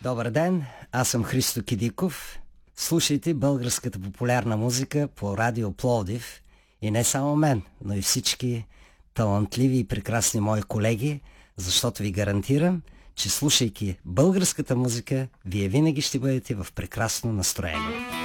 Добър ден, аз съм Христо Кидиков. Слушайте българската популярна музика по Радио Пловдив и не само мен, но и всички талантливи и прекрасни мои колеги, защото ви гарантирам, че слушайки българската музика, вие винаги ще бъдете в прекрасно настроение.